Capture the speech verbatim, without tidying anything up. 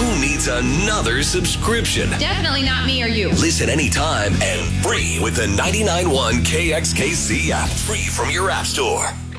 Who needs another subscription? Definitely not me or you. Listen anytime and free with the ninety-nine point one K X K C app. Free from your app store.